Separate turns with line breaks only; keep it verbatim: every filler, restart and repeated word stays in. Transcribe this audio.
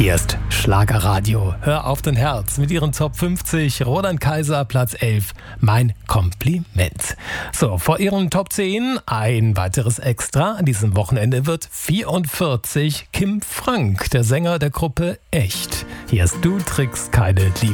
Hier ist Schlagerradio. Hör auf dein Herz mit ihren Top fünfzig. Roland Kaiser, Platz elf. Mein Kompliment. So, vor ihren Top zehn ein weiteres Extra. An diesem Wochenende wird vierundvierzig Kim Frank, der Sänger der Gruppe Echt. Hier ist Du trickst keine Liebe.